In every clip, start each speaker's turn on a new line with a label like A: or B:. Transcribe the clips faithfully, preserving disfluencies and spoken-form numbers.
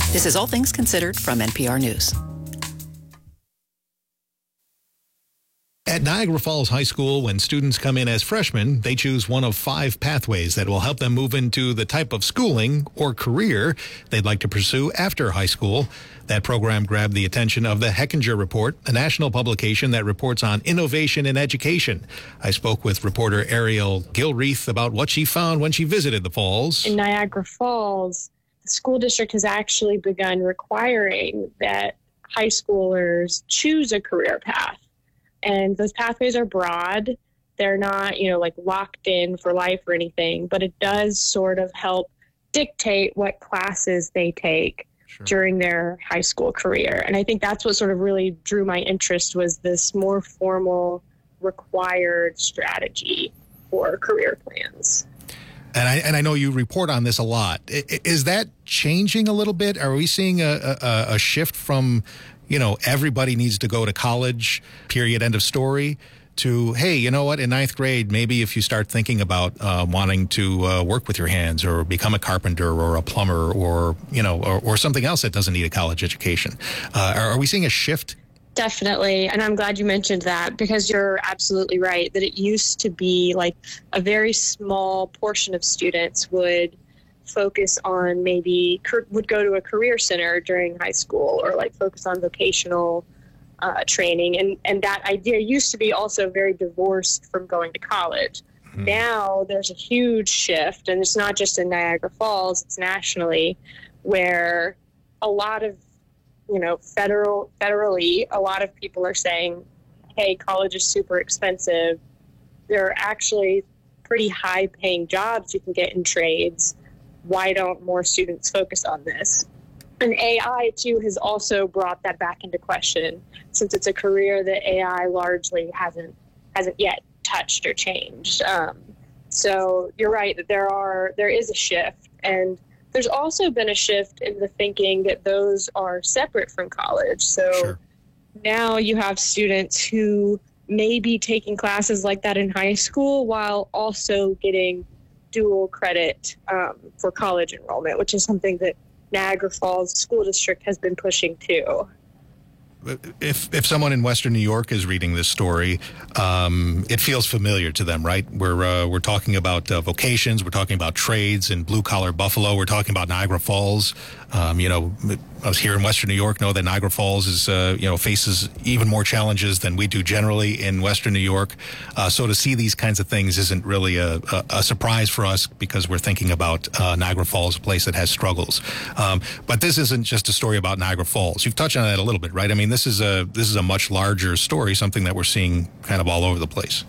A: This is All Things Considered from N P R News.
B: At Niagara Falls High School, when students come in as freshmen, they choose one of five pathways that will help them move into the type of schooling or career they'd like to pursue after high school. That program grabbed the attention of the Hechinger Report, a national publication that reports on innovation in education. I spoke with reporter Ariel Gilreath about what she found when she visited the falls.
C: In Niagara Falls, the school district has actually begun requiring that high schoolers choose a career path. And those pathways are broad. They're not, you know, like locked in for life or anything, but it does sort of help dictate what classes they take sure. during their high school career. And I think that's what sort of really drew my interest, was this more formal required strategy for career plans.
B: And I and I know you report on this a lot. Is that changing a little bit? Are we seeing a, a, a shift from, you know, everybody needs to go to college, period, end of story, to, hey, you know what, in ninth grade, maybe if you start thinking about uh, wanting to uh, work with your hands or become a carpenter or a plumber or, you know, or, or something else that doesn't need a college education. Uh, are, are we seeing a shift?
C: Definitely. And I'm glad you mentioned that, because you're absolutely right that it used to be like a very small portion of students would focus on maybe would go to a career center during high school, or like focus on vocational uh, training. And, and that idea used to be also very divorced from going to college. Mm-hmm. Now there's a huge shift, and it's not just in Niagara Falls, it's nationally, where a lot of, you know, federal federally, a lot of people are saying, hey, college is super expensive. There are actually pretty high paying jobs you can get in trades. Why don't more students focus on this? And A I, too, has also brought that back into question, since it's a career that A I largely hasn't hasn't yet touched or changed. Um, so you're right that there are there is a shift, and there's also been a shift in the thinking that those are separate from college. So sure. Now you have students who may be taking classes like that in high school while also getting dual credit um, for college enrollment, which is something that Niagara Falls School District has been pushing too.
B: If if someone in Western New York is reading this story, um, it feels familiar to them, right? We're uh, we're talking about uh, vocations, we're talking about trades in blue collar Buffalo, we're talking about Niagara Falls. Um, you know, us here in Western New York know that Niagara Falls is uh, you know faces even more challenges than we do generally in Western New York. Uh, so to see these kinds of things isn't really a, a, a surprise for us, because we're thinking about uh, Niagara Falls, a place that has struggles. Um, but this isn't just a story about Niagara Falls. You've touched on that a little bit, right? I mean, this is a this is a much larger story, something that we're seeing kind of all over the place.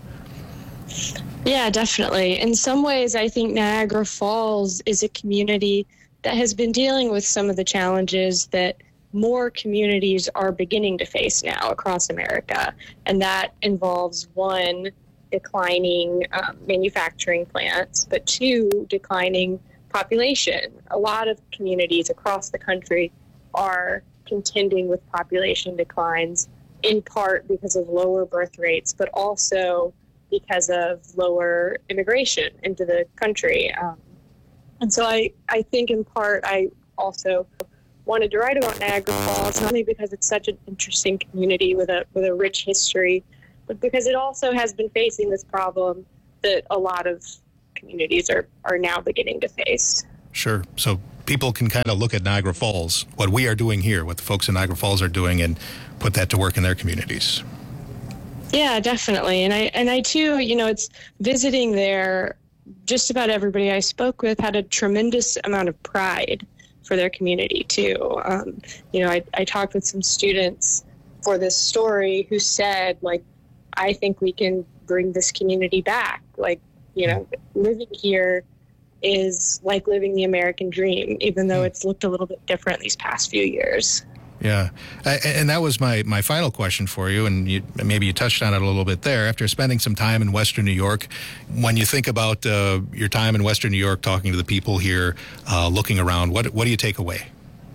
C: Yeah, definitely. In some ways, I think Niagara Falls is a community that has been dealing with some of the challenges that more communities are beginning to face now across America. And that involves, one, declining um, manufacturing plants, but two, declining population. A lot of communities across the country are contending with population declines, in part because of lower birth rates, but also because of lower immigration into the country. Um, and so I, I think in part I also wanted to write about Niagara Falls, not only because it's such an interesting community with a with a rich history, but because it also has been facing this problem that a lot of communities are, are now beginning to face.
B: Sure. So people can kind of look at Niagara Falls, what we are doing here, what the folks in Niagara Falls are doing, and put that to work in their communities.
C: Yeah, definitely. And I, and I too, you know, it's visiting there, just about everybody I spoke with had a tremendous amount of pride for their community too. Um, you know, I, I talked with some students for this story who said, like, I think we can bring this community back. Like, you know, living here is like living the American dream, even though it's looked a little bit different these past few years.
B: Yeah. And that was my, my final question for you, and you, maybe you touched on it a little bit there. After spending some time in Western New York, when you think about uh, your time in Western New York, talking to the people here, uh, looking around, what what do you take away?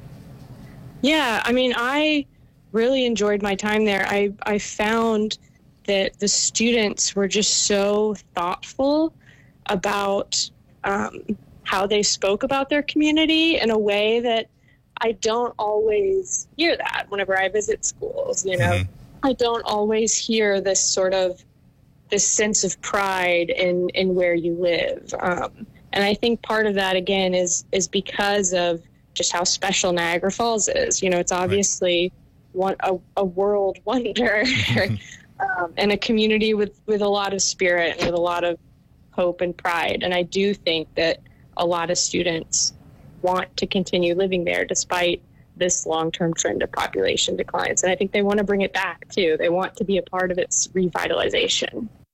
C: Yeah, I mean, I really enjoyed my time there. I, I found that the students were just so thoughtful about um, how they spoke about their community in a way that I don't always hear that whenever I visit schools, you know. Mm-hmm. I don't always hear this sort of this sense of pride in, in where you live. Um, and I think part of that, again, is is because of just how special Niagara Falls is. You know, it's obviously one, a, a world wonder um, and a community with, with a lot of spirit and with a lot of hope and pride. And I do think that a lot of students want to continue living there despite this long-term trend of population declines. And I think they want to bring it back too. They want to be a part of its revitalization.